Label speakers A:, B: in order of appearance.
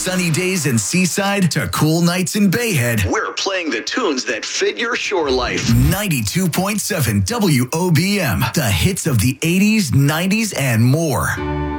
A: sunny days in Seaside to cool nights in Bayhead, we're playing the tunes that fit your shore life. 92.7 WOBM, the hits of the 80s, 90s, and more.